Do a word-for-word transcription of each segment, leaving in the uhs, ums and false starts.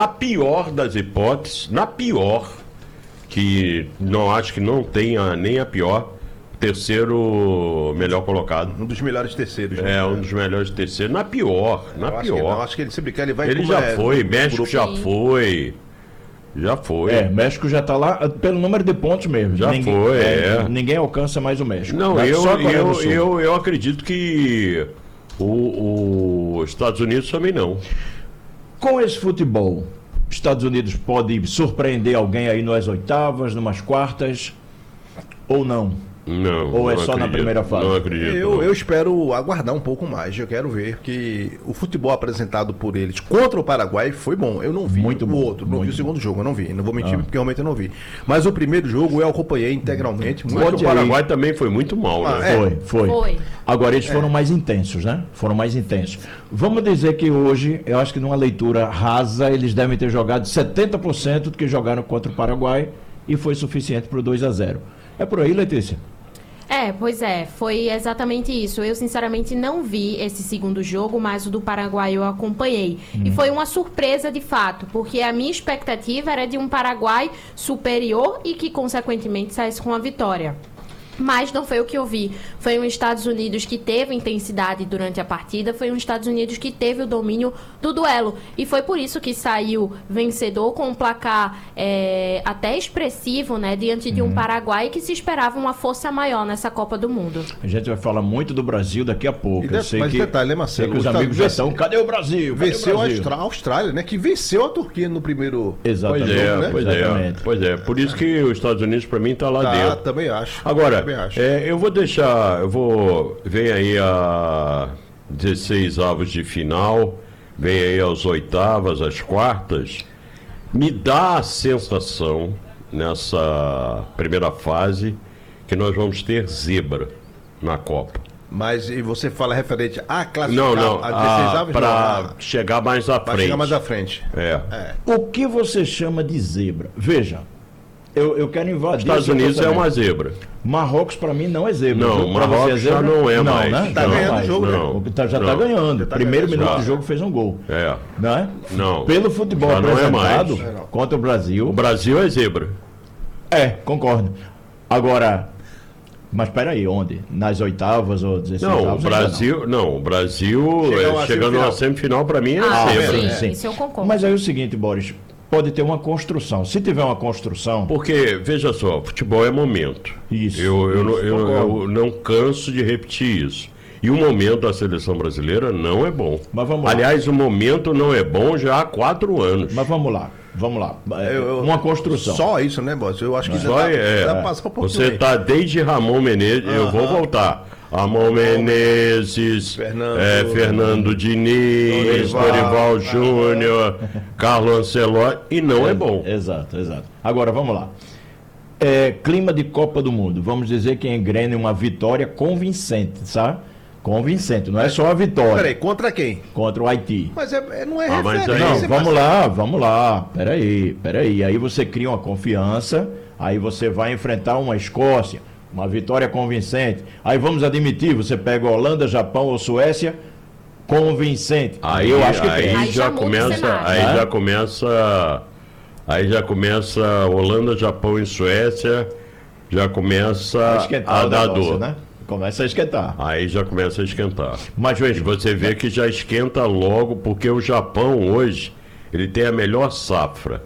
a pior das hipóteses, na pior, que não acho que não tenha nem a pior, terceiro melhor colocado. Um dos melhores terceiros. Né? É, um dos melhores terceiros. Na pior, na eu acho pior. Que não, acho que ele se brincar, ele vai... Ele já é, foi, México grupo. já foi. Já foi. É, México já está lá pelo número de pontos mesmo. Já ninguém, foi, é, é. Ninguém alcança mais o México. Não, Mas eu, só a Coreia eu, do Sul. eu, eu acredito que o- os Estados Unidos também não. Com esse futebol, Estados Unidos pode surpreender alguém aí nas oitavas, numas quartas, ou não? Não. Ou é não só na acredito, primeira fase? Não acredito. Eu, não. eu espero aguardar um pouco mais. Eu quero ver que o futebol apresentado por eles contra o Paraguai foi bom. Eu não vi Muito o bom, outro, não muito vi o segundo jogo, eu não vi. Não vou mentir Ah. porque realmente eu não vi. Mas o primeiro jogo eu acompanhei integralmente. Mas Muito o Pode Paraguai também foi muito mal, Ah, né? é. Foi, foi. Foi. Agora eles foram mais intensos, né? Foram mais intensos. Vamos dizer que hoje, eu acho que numa leitura rasa, eles devem ter jogado setenta por cento do que jogaram contra o Paraguai e foi suficiente para o dois a zero. É por aí, Letícia? É, pois é, foi exatamente isso. Eu, sinceramente, não vi esse segundo jogo, mas o do Paraguai eu acompanhei. Hum. E foi uma surpresa de fato, porque a minha expectativa era de um Paraguai superior e que, consequentemente, saísse com a vitória. Mas não foi o que eu vi. Foi um Estados Unidos que teve intensidade durante a partida, foi um Estados Unidos que teve o domínio do duelo. E foi por isso que saiu vencedor com um placar é, até expressivo, né, diante de um Paraguai que se esperava uma força maior nessa Copa do Mundo. A gente vai falar muito do Brasil daqui a pouco. E Eu de- sei mas que, detalhe, né, sei Marcelo? que os Os amigos já Estados- estão. Cadê o Brasil? Cadê Venceu o a Brasil? Austra- a Austrália, né? Que venceu a Turquia no primeiro. Exatamente. Pois é, né? pois Exatamente. é. Pois é. Por isso que os Estados Unidos, para mim, tá lá Tá, dentro. também acho. Agora, também acho. é, eu vou deixar, eu vou, vem aí a dezesseis avos de final, vem aí as oitavas, as quartas, me dá a sensação, nessa primeira fase, que nós vamos ter zebra na Copa. Mas e você fala referente a classificar Não, não, a dezesseis avos? para chegar mais à Para frente. chegar mais à frente. É. É. O que você chama de zebra? Veja, eu, eu quero invadir. Estados seu Unidos é pensamento. uma zebra. Marrocos, para mim, não é zebra. Não, viu? Pra Marrocos você é zebra? já não é mais. Né? Tá Já não ganhando mais. o jogo, né? Não. O que tá- já está Não. ganhando. tá Primeiro ganhando. minuto Já. do jogo fez um gol. É. Não é? Não. Pelo futebol Já não é apresentado mais. contra o Brasil. O Brasil é zebra. É, concordo. Agora, mas peraí, onde? Nas oitavas ou dezesseis Não, o avos? Brasil, não, o Brasil Chega é, uma chegando semifinal. na semifinal para mim é Ah, zebra. sim, sim. isso eu concordo. Mas aí é o seguinte, Boris, pode ter uma construção. Se tiver uma construção, Porque, veja só, futebol é momento. Isso, Eu, eu, não- isso, eu, concordo. eu não canso de repetir isso. E o momento da seleção brasileira não é bom. Mas vamos lá. Aliás, o momento não é bom já há quatro anos. mas vamos lá, vamos lá. É, Eu- eu- uma construção. Só isso, né, Boss? Eu acho que Só dá, é, dá pra passar um pouquinho você aí. está desde Ramon Menezes, eu vou Aham. voltar. Ramon Menezes, Fernando- é, Fernando Diniz, Dorival. Dorival Júnior, Carlo Ancelotti, e não é bom. Exato, exato. Agora, vamos lá. É, clima de Copa do Mundo. Vamos dizer que engrene uma vitória convincente, sabe? Convincente, não é só a vitória Peraí, contra quem? contra o Haiti. Mas é, é- não é Ah, mas referência. aí- Não, vamos Marcelo. lá, vamos lá. Peraí, peraí. Aí você cria uma confiança, aí você vai enfrentar uma Escócia, uma vitória convincente. Aí vamos admitir, você pega Holanda, Japão ou Suécia, convincente. Aí eu acho que aí tem. Aí já, já muda o começa, cenário. aí Né? já começa, aí já começa Holanda, Japão e Suécia, já começa Vai a esquentar o dar negócio, dor. né? Começa a esquentar. Aí já começa a esquentar. Mas E veja, você vê que já esquenta logo, porque o Japão hoje, ele tem a melhor safra.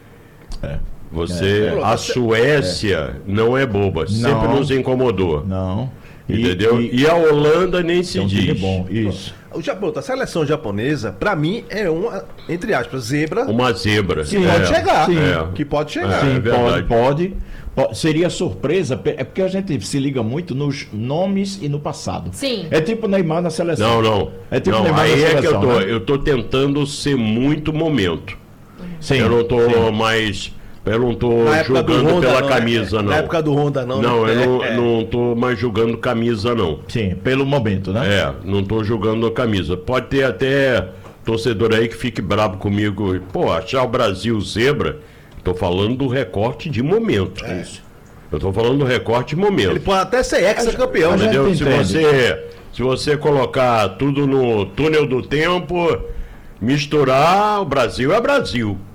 É. Você, É, é. a Suécia não é boba, sempre Não. nos incomodou. não. Entendeu? E, E, a Holanda nem se é um time diz. bom, isso. O Japão, a seleção japonesa, pra mim, é uma, entre aspas, zebra Uma zebra. que pode É. chegar. sim. É. Que pode chegar. É Sim, pode, verdade. pode, po- Seria surpresa, pe- é porque a gente se liga muito nos nomes e no passado. Sim. É tipo Neymar na Não, seleção. não. É tipo não, Neymar aí na é que eu seleção, tô. né? Eu tô tentando ser muito momento. Sim, eu não tô sim. mais. Eu não tô Na época do julgando Honda, pela não, camisa, é, não. Na época do Honda, não. Não, né? eu não, É, é. não tô mais julgando camisa, não. Sim, pelo momento, né? É, não tô julgando a camisa. Pode ter até torcedor aí que fique bravo comigo. Pô, achar o Brasil zebra, tô falando do recorte de momento. É. Isso. Eu tô falando do recorte de momento. Ele pode até ser ex-campeão, a né? gente- Entendeu? Se entende. você, se você colocar tudo no túnel do tempo, Misturar o Brasil é Brasil.